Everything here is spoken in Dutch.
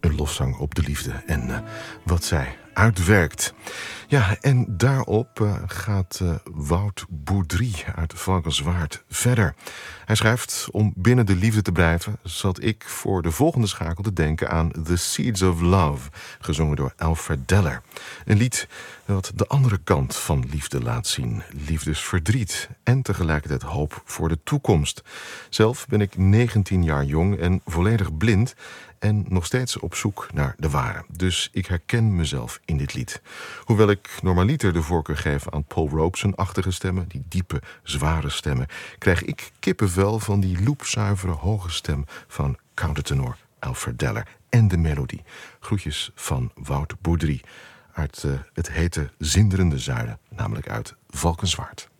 Een lofzang op de liefde en wat zij uitwerkt. Ja, en daarop gaat Wout Boudry uit Valkenswaard verder. Hij schrijft: om binnen de liefde te blijven, zat ik voor de volgende schakel te denken aan The Seeds of Love, gezongen door Alfred Deller. Een lied dat de andere kant van liefde laat zien. Liefdesverdriet en tegelijkertijd hoop voor de toekomst. Zelf ben ik 19 jaar jong en volledig blind en nog steeds op zoek naar de ware. Dus ik herken mezelf in dit lied. Hoewel ik normaliter de voorkeur geef aan Paul Robeson-achtige stemmen, die diepe, zware stemmen, krijg ik kippenvel van die loepzuivere hoge stem van countertenor Alfred Deller en de melodie. Groetjes van Wout Boudry uit het hete Zinderende Zuiden, namelijk uit Valkenswaard.